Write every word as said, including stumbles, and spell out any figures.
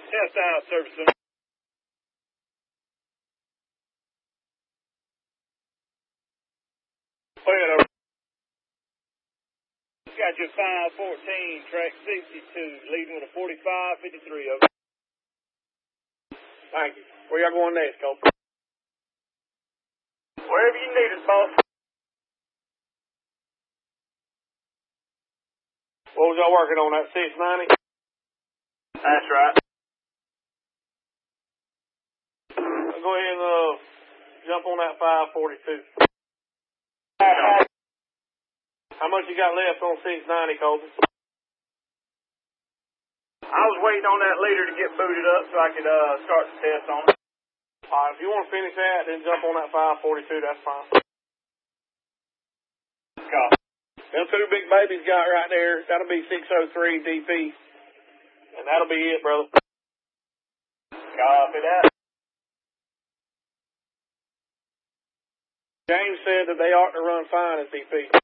Test out, service center. Clear it over. Got your five fourteen, track sixty-two, leading with a forty-five fifty-three, over. Thank you. Where y'all going next, Cole? Wherever you need us, boss. What was y'all working on, that six ninety? That's right. Go ahead and uh, jump on that five forty-two. How much you got left on six ninety, Colby? I was waiting on that leader to get booted up so I could uh, start the test on it. All right, if you want to finish that, then jump on that five forty-two, that's fine. Copy. Them two big babies got right there, that'll be six oh three D P. And that'll be it, brother. Copy that. James said that they ought to run fine as D P.